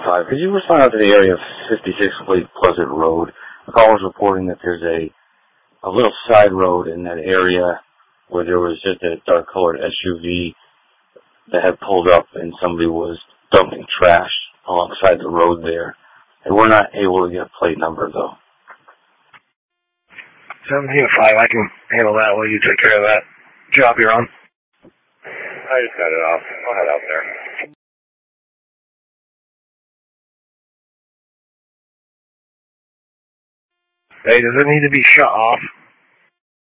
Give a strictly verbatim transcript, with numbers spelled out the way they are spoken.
five. Could you respond out to the area of fifty-six Lake Pleasant Road? The call was reporting that there's a a little side road in that area where there was just a dark-colored S U V that had pulled up and somebody was dumping trash alongside the road there. And we're not able to get a plate number, though. seventeen five, I can handle that while you take care of that job you're on. I just got it off. I'll head out there. Hey, does it need to be shut off?